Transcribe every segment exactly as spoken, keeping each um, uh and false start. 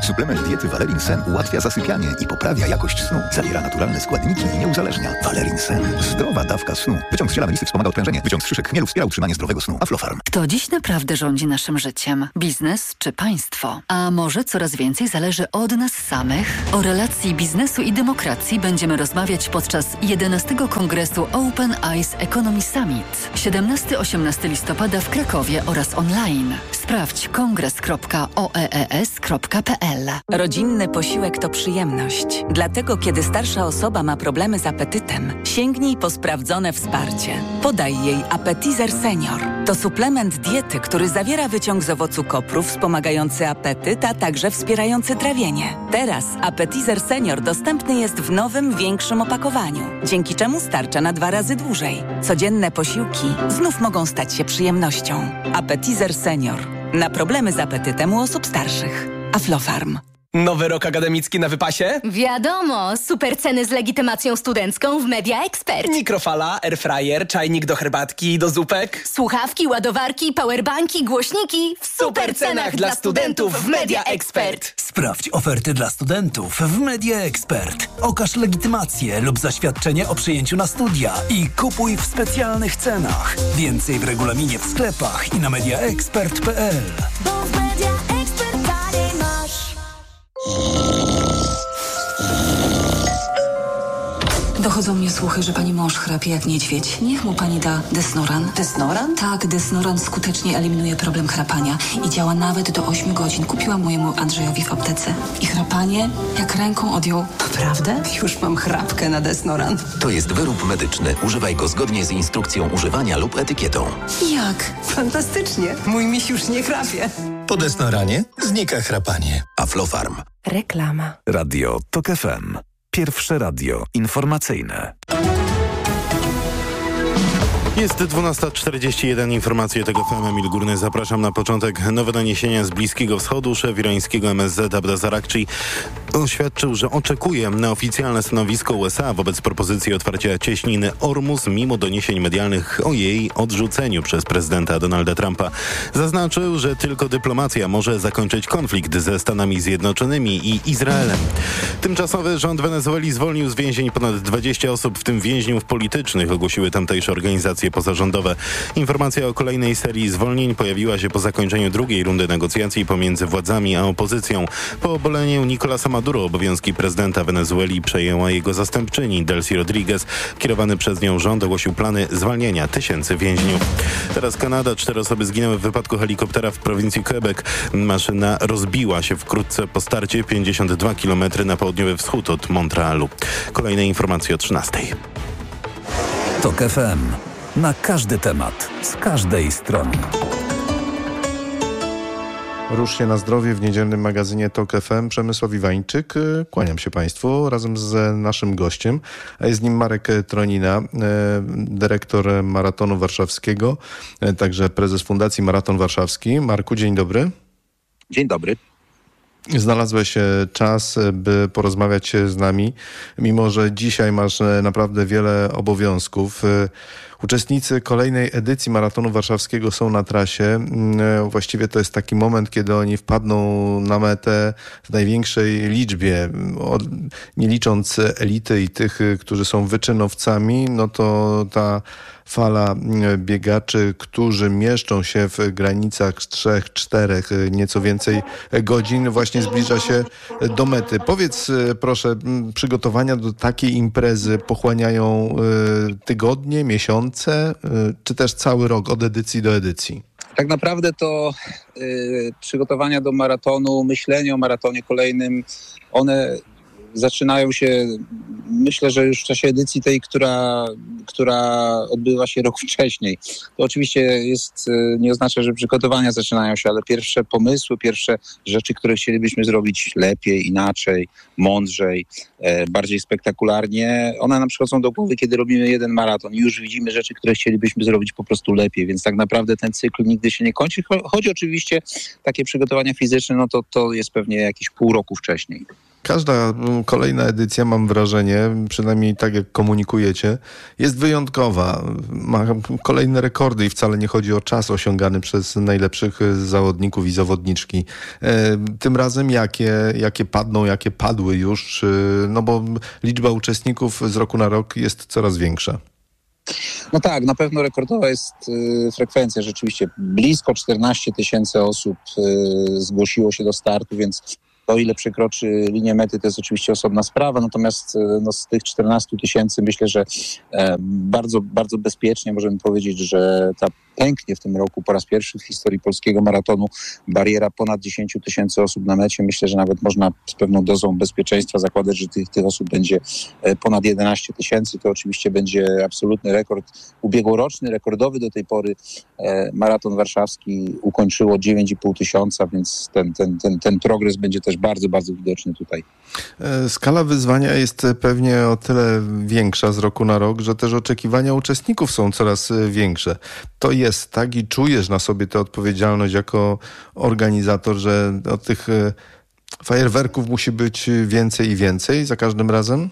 Suplement diety Valerin Sen ułatwia zasypianie i poprawia jakość snu. Zawiera naturalne składniki i nie uzależnia. Valerin Sen. Zdrowa dawka snu. Wyciąg z ziela melisy wspomaga odprężenie. Wyciąg z szyszek chmielu wspiera utrzymanie zdrowego snu. Aflofarm. Kto dziś naprawdę rządzi naszym życiem? Biznes czy państwo? A może coraz więcej zależy od nas samych? O relacji biznesu i demokracji będziemy rozmawiać podczas jedenastego Kongresu Open Eyes Economy Summit. siedemnastego do osiemnastego listopada w Krakowie oraz online. Sprawdź kongres kropka o e e s kropka p l. Rodzinny posiłek to przyjemność. Dlatego, kiedy starsza osoba ma problemy z apetytem, sięgnij po sprawdzone wsparcie. Podaj jej Appetizer Senior. To suplement diety, który zawiera wyciąg z owocu kopru wspomagający apetyt, a także wspierający trawienie. Teraz Appetizer Senior dostępny jest w nowym, większym opakowaniu, dzięki czemu starcza na dwa razy dłużej. Codzienne posiłki znów mogą stać się przyjemnością. Appetizer Senior. Na problemy z apetytem u osób starszych. Aflofarm. Nowy rok akademicki na wypasie? Wiadomo, super ceny z legitymacją studencką w Media Expert. Mikrofala, airfryer, czajnik do herbatki i do zupek. Słuchawki, ładowarki, powerbanki, głośniki w super cenach dla studentów w Media Expert. Sprawdź oferty dla studentów w Media Expert. Okaż legitymację lub zaświadczenie o przyjęciu na studia i kupuj w specjalnych cenach. Więcej w regulaminie w sklepach i na mediaexpert kropka p l. Bo w Media Expert taniej masz. Dochodzą mnie słuchy, że pani mąż chrapie jak niedźwiedź. Niech mu pani da Desnoran. Desnoran? Tak, Desnoran skutecznie eliminuje problem chrapania i działa nawet do ośmiu godzin. Kupiłam mojemu Andrzejowi w aptece. I chrapanie jak ręką odjął. Naprawdę? Już mam chrapkę na Desnoran. To jest wyrób medyczny. Używaj go zgodnie z instrukcją używania lub etykietą. Jak? Fantastycznie. Mój miś już nie chrapie. Po Desnoranie znika chrapanie. Aflofarm. Reklama. Radio Tok F M. Pierwsze radio informacyjne. Jest dwunasta czterdzieści jeden, informacje tego F M. Emil Górny. Zapraszam na początek. Nowe doniesienia z Bliskiego Wschodu. Szef irańskiego M S Z Abdel Zarakci oświadczył, że oczekuje na oficjalne stanowisko U S A wobec propozycji otwarcia cieśniny Ormus, mimo doniesień medialnych o jej odrzuceniu przez prezydenta Donalda Trumpa. Zaznaczył, że tylko dyplomacja może zakończyć konflikt ze Stanami Zjednoczonymi i Izraelem. Tymczasowy rząd Wenezueli zwolnił z więzień ponad dwadzieścia osób, w tym więźniów politycznych, ogłosiły tamtejsze organizacje pozarządowe. Informacja o kolejnej serii zwolnień pojawiła się po zakończeniu drugiej rundy negocjacji pomiędzy władzami a opozycją. Po obaleniu Nicolasa Maduro obowiązki prezydenta Wenezueli przejęła jego zastępczyni Delcy Rodriguez. Kierowany przez nią rząd ogłosił plany zwalniania tysięcy więźniów. Teraz Kanada. Cztery osoby zginęły w wypadku helikoptera w prowincji Quebec. Maszyna rozbiła się wkrótce po starcie pięćdziesiąt dwa kilometry na południowy wschód od Montrealu. Kolejne informacje o trzynastej. Tok F M. Na każdy temat, z każdej strony. Rusz się na zdrowie w niedzielnym magazynie Tok F M. Przemysław Iwańczyk. Kłaniam się Państwu razem z naszym gościem, a jest nim Marek Tronina, dyrektor Maratonu Warszawskiego, także prezes Fundacji Maraton Warszawski. Marku, dzień dobry. Dzień dobry. Znalazłeś czas, by porozmawiać z nami, mimo że dzisiaj masz naprawdę wiele obowiązków. Uczestnicy kolejnej edycji Maratonu Warszawskiego są na trasie. Właściwie to jest taki moment, kiedy oni wpadną na metę w największej liczbie. Nie licząc elity i tych, którzy są wyczynowcami, no to ta fala biegaczy, którzy mieszczą się w granicach trzech, czterech, nieco więcej godzin, właśnie zbliża się do mety. Powiedz proszę, przygotowania do takiej imprezy pochłaniają tygodnie, miesiące, czy też cały rok od edycji do edycji? Tak naprawdę to y, przygotowania do maratonu, myślenie o maratonie kolejnym, one zaczynają się, myślę, że już w czasie edycji tej, która, która odbywa się rok wcześniej. To oczywiście jest, nie oznacza, że przygotowania zaczynają się, ale pierwsze pomysły, pierwsze rzeczy, które chcielibyśmy zrobić lepiej, inaczej, mądrzej, e, bardziej spektakularnie, one nam przychodzą do głowy, kiedy robimy jeden maraton i już widzimy rzeczy, które chcielibyśmy zrobić po prostu lepiej, więc tak naprawdę ten cykl nigdy się nie kończy, choć oczywiście takie przygotowania fizyczne, no to, to jest pewnie jakieś pół roku wcześniej. Każda kolejna edycja, mam wrażenie, przynajmniej tak jak komunikujecie, jest wyjątkowa. Ma kolejne rekordy i wcale nie chodzi o czas osiągany przez najlepszych zawodników i zawodniczki. Tym razem jakie, jakie padną, jakie padły już, no bo liczba uczestników z roku na rok jest coraz większa. No tak, na pewno rekordowa jest y, frekwencja. Rzeczywiście blisko czternaście tysięcy osób y, zgłosiło się do startu, więc to, ile przekroczy linię mety, to jest oczywiście osobna sprawa, natomiast no, z tych czternastu tysięcy myślę, że e, bardzo, bardzo bezpiecznie możemy powiedzieć, że ta pęknie w tym roku po raz pierwszy w historii polskiego maratonu bariera ponad dziesięć tysięcy osób na mecie. Myślę, że nawet można z pewną dozą bezpieczeństwa zakładać, że tych, tych osób będzie ponad jedenaście tysięcy. To oczywiście będzie absolutny rekord ubiegłoroczny, rekordowy do tej pory. E, maraton warszawski ukończyło dziewięć i pół tysiąca, więc ten, ten, ten, ten progres będzie też bardzo, bardzo widoczny tutaj. Skala wyzwania jest pewnie o tyle większa z roku na rok, że też oczekiwania uczestników są coraz większe. To jest tak i czujesz na sobie tę odpowiedzialność jako organizator, że od tych fajerwerków musi być więcej i więcej za każdym razem?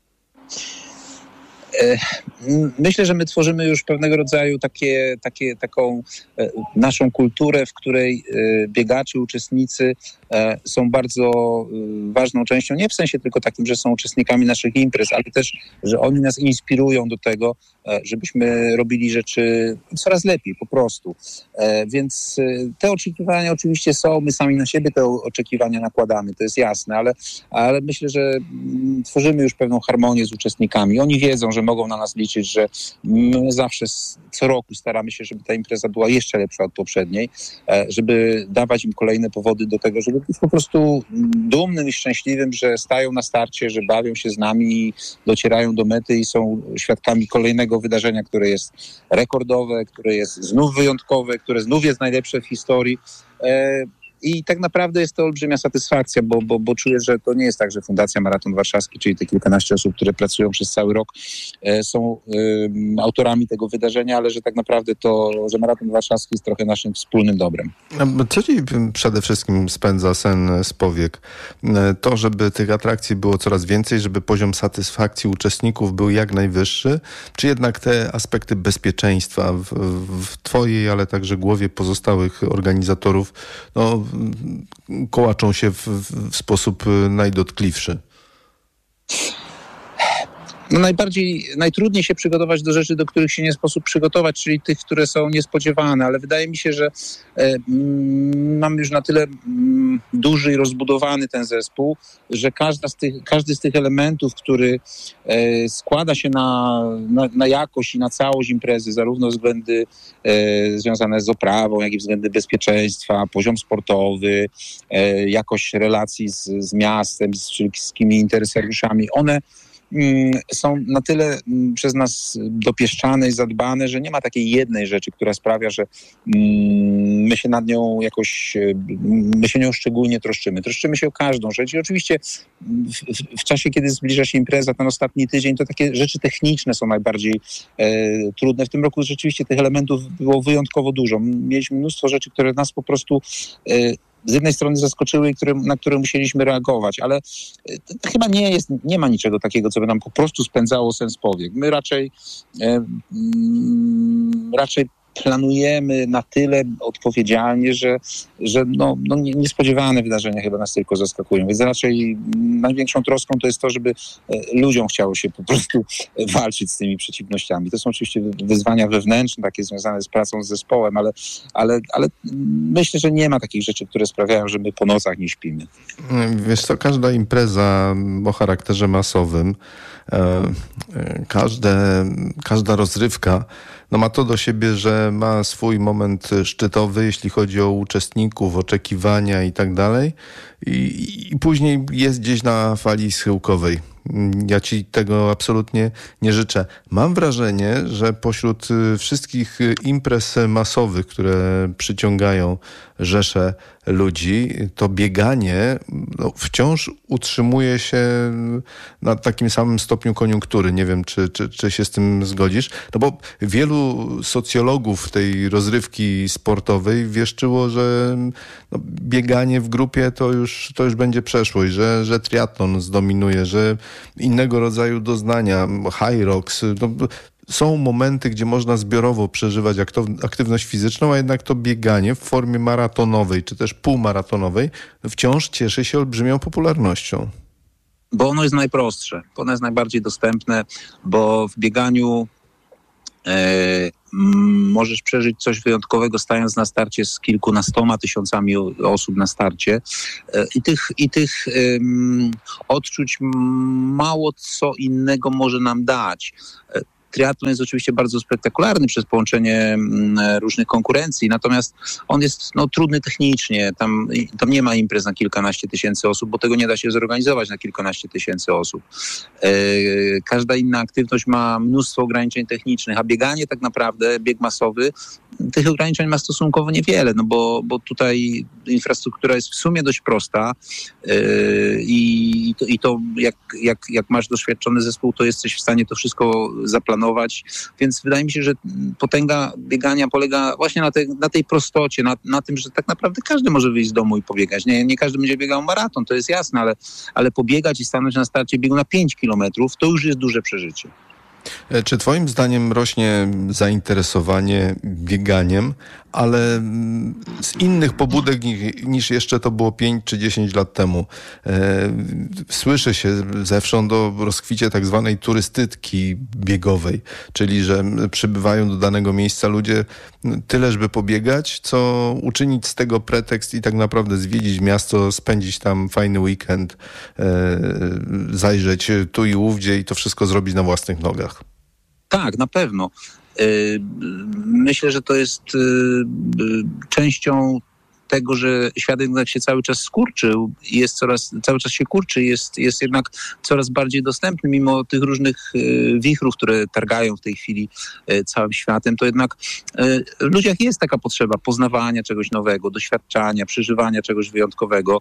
Myślę, że my tworzymy już pewnego rodzaju takie, takie, taką naszą kulturę, w której biegacze, uczestnicy są bardzo ważną częścią, nie w sensie tylko takim, że są uczestnikami naszych imprez, ale też, że oni nas inspirują do tego, żebyśmy robili rzeczy coraz lepiej, po prostu. Więc te oczekiwania oczywiście są, my sami na siebie te oczekiwania nakładamy, to jest jasne, ale, ale myślę, że tworzymy już pewną harmonię z uczestnikami. Oni wiedzą, że mogą na nas liczyć, że my zawsze co roku staramy się, żeby ta impreza była jeszcze lepsza od poprzedniej, żeby dawać im kolejne powody do tego, żeby być po prostu dumnym i szczęśliwym, że stają na starcie, że bawią się z nami, docierają do mety i są świadkami kolejnego wydarzenia, które jest rekordowe, które jest znów wyjątkowe, które znów jest najlepsze w historii. I tak naprawdę jest to olbrzymia satysfakcja, bo, bo, bo czuję, że to nie jest tak, że Fundacja Maraton Warszawski, czyli te kilkanaście osób, które pracują przez cały rok, e, są e, autorami tego wydarzenia, ale że tak naprawdę to, że Maraton Warszawski jest trochę naszym wspólnym dobrem. Co ci przede wszystkim spędza sen z powiek? To, żeby tych atrakcji było coraz więcej, żeby poziom satysfakcji uczestników był jak najwyższy, czy jednak te aspekty bezpieczeństwa w, w twojej, ale także głowie pozostałych organizatorów, no, kołaczą się w, w sposób najdotkliwszy? No najbardziej, najtrudniej się przygotować do rzeczy, do których się nie sposób przygotować, czyli tych, które są niespodziewane, ale wydaje mi się, że e, mm, mam już na tyle mm, duży i rozbudowany ten zespół, że każda z tych, każdy z tych elementów, który e, składa się na, na, na jakość i na całość imprezy, zarówno względy e, związane z oprawą, jak i względy bezpieczeństwa, poziom sportowy, e, jakość relacji z, z miastem, z wszystkimi interesariuszami, one są na tyle przez nas dopieszczane i zadbane, że nie ma takiej jednej rzeczy, która sprawia, że my się nad nią jakoś, my się nią szczególnie troszczymy. Troszczymy się o każdą rzecz i oczywiście w, w, w czasie, kiedy zbliża się impreza, ten ostatni tydzień, to takie rzeczy techniczne są najbardziej e, trudne. W tym roku rzeczywiście tych elementów było wyjątkowo dużo. Mieliśmy mnóstwo rzeczy, które nas po prostu e, z jednej strony zaskoczyły, które, na które musieliśmy reagować, ale to, to chyba nie jest, nie ma niczego takiego, co by nam po prostu spędzało sens powiek. My raczej, e, mm, raczej planujemy na tyle odpowiedzialnie, że, że no, no niespodziewane wydarzenia chyba nas tylko zaskakują. Więc raczej największą troską to jest to, żeby ludziom chciało się po prostu walczyć z tymi przeciwnościami. To są oczywiście wyzwania wewnętrzne, takie związane z pracą z zespołem, ale, ale, ale myślę, że nie ma takich rzeczy, które sprawiają, że my po nocach nie śpimy. Wiesz co, każda impreza o charakterze masowym, każde, każda rozrywka no ma to do siebie, że ma swój moment szczytowy, jeśli chodzi o uczestników, oczekiwania i tak dalej. I później jest gdzieś na fali schyłkowej. Ja ci tego absolutnie nie życzę. Mam wrażenie, że pośród wszystkich imprez masowych, które przyciągają rzesze ludzi, to bieganie no, wciąż utrzymuje się na takim samym stopniu koniunktury. Nie wiem, czy, czy, czy się z tym zgodzisz? No bo wielu socjologów tej rozrywki sportowej wieszczyło, że no, bieganie w grupie to już, to już będzie przeszłość, że, że triatlon zdominuje, że innego rodzaju doznania, high rocks, no, są momenty, gdzie można zbiorowo przeżywać aktywność fizyczną, a jednak to bieganie w formie maratonowej, czy też półmaratonowej wciąż cieszy się olbrzymią popularnością. Bo ono jest najprostsze, bo ono jest najbardziej dostępne, bo w bieganiu e, możesz przeżyć coś wyjątkowego, stając na starcie z kilkunastoma tysiącami osób na starcie e, i tych, i tych e, odczuć mało co innego może nam dać. E, Triatlon jest oczywiście bardzo spektakularny przez połączenie różnych konkurencji, natomiast on jest no, trudny technicznie. Tam, tam nie ma imprez na kilkanaście tysięcy osób, bo tego nie da się zorganizować na kilkanaście tysięcy osób. E, każda inna aktywność ma mnóstwo ograniczeń technicznych, a bieganie tak naprawdę, bieg masowy, tych ograniczeń ma stosunkowo niewiele, no bo, bo tutaj infrastruktura jest w sumie dość prosta yy, i, to, i to jak, jak, jak masz doświadczony zespół, to jesteś w stanie to wszystko zaplanować, więc wydaje mi się, że potęga biegania polega właśnie na, te, na tej prostocie, na, na tym, że tak naprawdę każdy może wyjść z domu i pobiegać. Nie, nie każdy będzie biegał maraton, to jest jasne, ale, ale pobiegać i stanąć na starcie biegu na pięć kilometrów, to już jest duże przeżycie. Czy twoim zdaniem rośnie zainteresowanie bieganiem, ale z innych pobudek niż jeszcze to było pięć czy dziesięć lat temu? Słyszy się zewsząd o rozkwicie tak zwanej turystyki biegowej, czyli że przybywają do danego miejsca ludzie tyle, żeby pobiegać, co uczynić z tego pretekst i tak naprawdę zwiedzić miasto, spędzić tam fajny weekend, zajrzeć tu i ówdzie i to wszystko zrobić na własnych nogach. Tak, na pewno. Myślę, że to jest częścią tego, że świat jednak się cały czas skurczył i jest coraz, cały czas się kurczy, jest, jest jednak coraz bardziej dostępny, mimo tych różnych wichrów, które targają w tej chwili całym światem, to jednak w ludziach jest taka potrzeba poznawania czegoś nowego, doświadczania, przeżywania czegoś wyjątkowego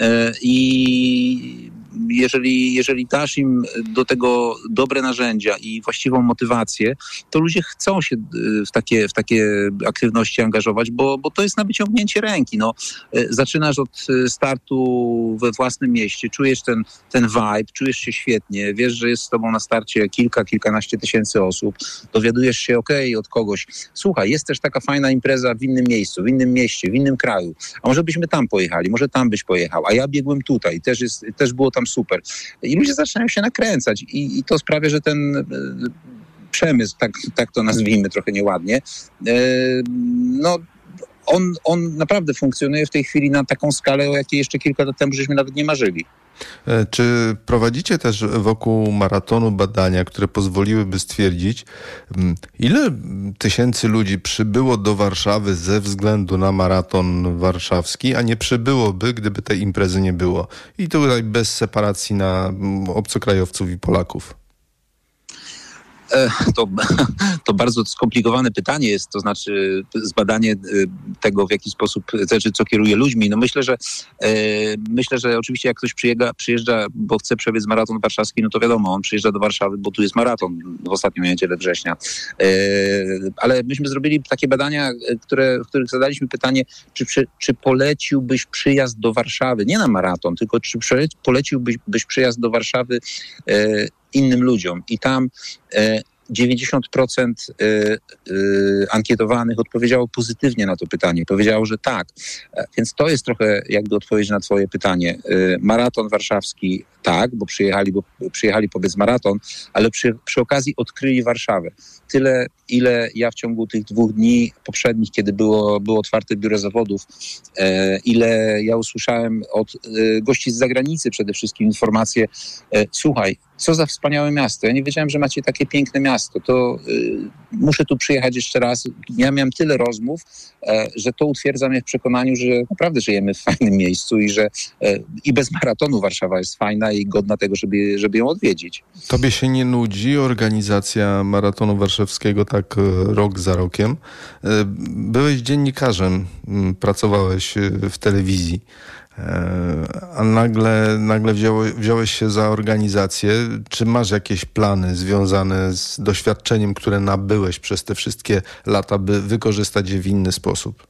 i jeżeli, jeżeli dasz im do tego dobre narzędzia i właściwą motywację, to ludzie chcą się w takie, w takie aktywności angażować, bo, bo to jest na wyciągnięcie ręki. No, zaczynasz od startu we własnym mieście, czujesz ten, ten vibe, czujesz się świetnie, wiesz, że jest z tobą na starcie kilka, kilkanaście tysięcy osób, dowiadujesz się, okej, okay, od kogoś. Słuchaj, jest też taka fajna impreza w innym miejscu, w innym mieście, w innym kraju, a może byśmy tam pojechali, może tam byś pojechał, a ja biegłem tutaj, też, jest, też było tam super. I ludzie zaczynają się nakręcać i, i to sprawia, że ten przemysł, tak, tak to nazwijmy trochę nieładnie, no on, on naprawdę funkcjonuje w tej chwili na taką skalę, o jakiej jeszcze kilka lat temu żeśmy nawet nie marzyli. Czy prowadzicie też wokół maratonu badania, które pozwoliłyby stwierdzić, ile tysięcy ludzi przybyło do Warszawy ze względu na maraton warszawski, a nie przybyłoby, gdyby tej imprezy nie było? I tutaj bez separacji na obcokrajowców i Polaków. To, to bardzo skomplikowane pytanie jest, to znaczy zbadanie tego, w jaki sposób, znaczy co kieruje ludźmi. No myślę, że e, myślę, że oczywiście jak ktoś przyjeżdża, przyjeżdża, bo chce przebiec maraton warszawski, no to wiadomo, on przyjeżdża do Warszawy, bo tu jest maraton w ostatnią niedzielę września. E, ale myśmy zrobili takie badania, które, w których zadaliśmy pytanie, czy, czy poleciłbyś przyjazd do Warszawy, nie na maraton, tylko czy poleciłbyś byś przyjazd do Warszawy e, innym ludziom. I tam e, dziewięćdziesiąt procent e, e, ankietowanych odpowiedziało pozytywnie na to pytanie. Powiedziało, że tak. E, więc to jest trochę jakby odpowiedź na twoje pytanie. E, maraton warszawski tak, bo przyjechali, bo przyjechali powiedz maraton, ale przy, przy okazji odkryli Warszawę. Tyle, ile ja w ciągu tych dwóch dni poprzednich, kiedy było, było otwarte biuro zawodów, e, ile ja usłyszałem od e, gości z zagranicy przede wszystkim informacje, e, słuchaj, co za wspaniałe miasto. Ja nie wiedziałem, że macie takie piękne miasto. To y, muszę tu przyjechać jeszcze raz. Ja miałem tyle rozmów, e, że to utwierdza mnie w przekonaniu, że naprawdę żyjemy w fajnym miejscu i że e, i bez maratonu Warszawa jest fajna i godna tego, żeby, żeby ją odwiedzić. Tobie się nie nudzi organizacja maratonu warszawskiego tak rok za rokiem? Byłeś dziennikarzem, pracowałeś w telewizji, a nagle, nagle wziąłeś, wziąłeś się za organizację. Czy masz jakieś plany związane z doświadczeniem, które nabyłeś przez te wszystkie lata, by wykorzystać je w inny sposób?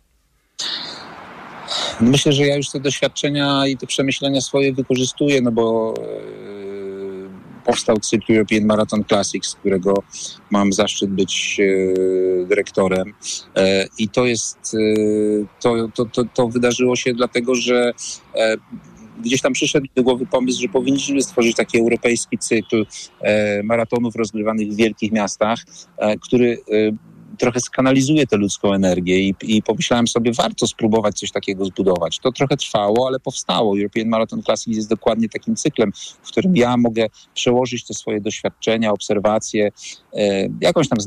Myślę, że ja już te doświadczenia i te przemyślenia swoje wykorzystuję, no bo powstał cykl European Marathon Classics, z którego mam zaszczyt być e, dyrektorem. E, I to jest, e, to, to, to, to wydarzyło się dlatego, że e, gdzieś tam przyszedł do głowy pomysł, że powinniśmy stworzyć taki europejski cykl e, maratonów rozgrywanych w wielkich miastach, e, który e, trochę skanalizuje tę ludzką energię i, i pomyślałem sobie, warto spróbować coś takiego zbudować. To trochę trwało, ale powstało. European Marathon Classics jest dokładnie takim cyklem, w którym ja mogę przełożyć te swoje doświadczenia, obserwacje, e, jakąś tam